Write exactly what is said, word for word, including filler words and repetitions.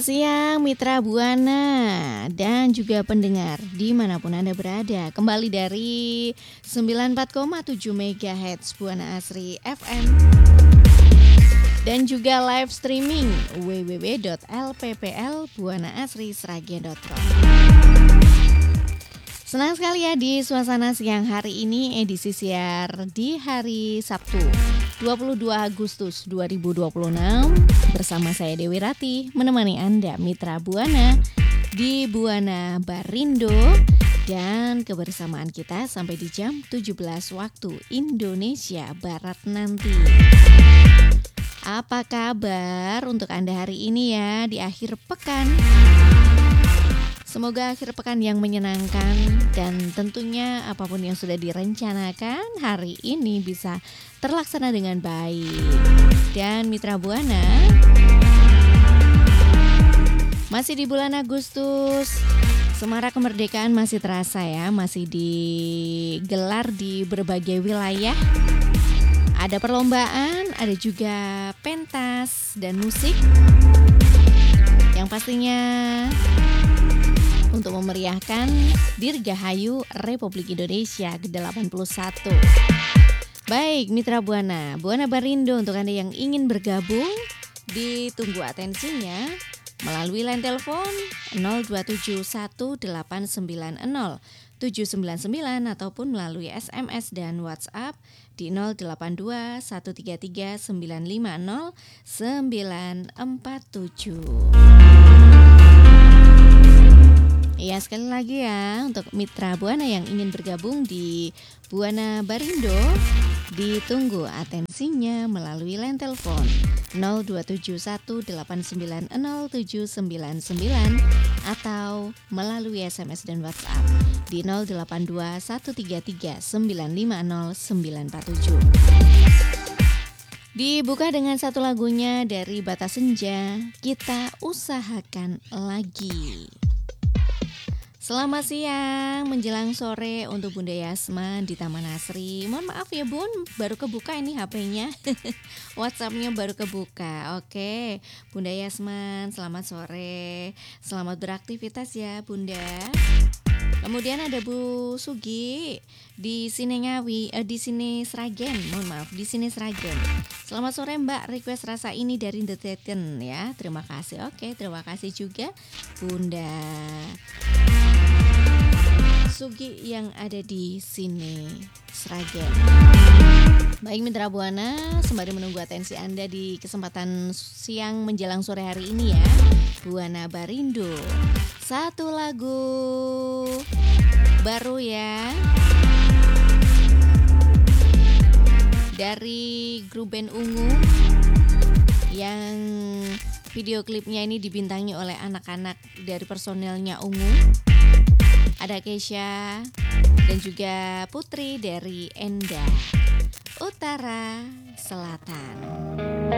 siang Mitra Buana dan juga pendengar dimanapun Anda berada. Kembali dari sembilan puluh empat koma tujuh megahertz Buana Asri F M dan juga live streaming w w w titik l p p l buana asri sragen titik com. Senang sekali ya di suasana siang hari ini, edisi siar di hari Sabtu dua puluh dua Agustus dua ribu dua puluh enam. Bersama saya Dewi Rati menemani Anda Mitra Buana di Buana Barindo. Dan kebersamaan kita sampai di jam tujuh belas waktu Indonesia Barat nanti. Apa kabar untuk Anda hari ini ya di akhir pekan? Semoga akhir pekan yang menyenangkan dan tentunya apapun yang sudah direncanakan hari ini bisa terlaksana dengan baik. Dan Mitra Buana masih di bulan Agustus, semarak kemerdekaan masih terasa ya, masih digelar di berbagai wilayah. Ada perlombaan, ada juga pentas dan musik yang pastinya untuk memeriahkan Dirgahayu Republik Indonesia ke delapan puluh satu. Baik Mitra Buana, Buana Barindo, untuk Anda yang ingin bergabung, ditunggu atensinya melalui line telepon nol dua tujuh satu delapan sembilan nol tujuh sembilan sembilan ataupun melalui S M S dan WhatsApp di nol delapan dua satu tiga tiga sembilan lima nol sembilan empat tujuh. Ya, sekali lagi ya untuk Mitra Buana yang ingin bergabung di Buana Barindo, ditunggu atensinya melalui line telepon nol dua tujuh satu delapan sembilan nol tujuh sembilan sembilan atau melalui S M S dan WhatsApp di nol delapan dua satu tiga tiga sembilan lima nol sembilan empat tujuh. Dibuka dengan satu lagunya dari Bata Senja, Kita Usahakan Lagi. Selamat siang menjelang sore untuk Bunda Yasman di Taman Asri. Mohon maaf ya Bun, baru kebuka ini H P-nya. WhatsApp-nya baru kebuka. Oke, Bunda Yasman selamat sore. Selamat beraktivitas ya Bunda. Kemudian ada Bu Sugi di sini Ngawi, eh, di sini Sragen. Mohon maaf, di sini Sragen. Selamat sore Mbak, request rasa ini dari The Titan ya. Terima kasih. Oke, terima kasih juga Bunda Sugi yang ada di sini Sragen. Baik Mitra Buana, sembari menunggu atensi Anda di kesempatan siang menjelang sore hari ini ya, Buana Barindo, satu lagu baru ya dari grup band Ungu yang video klipnya ini dibintangi oleh anak-anak dari personelnya Ungu. Ada Keisha dan juga Putri dari Enda, Utara Selatan.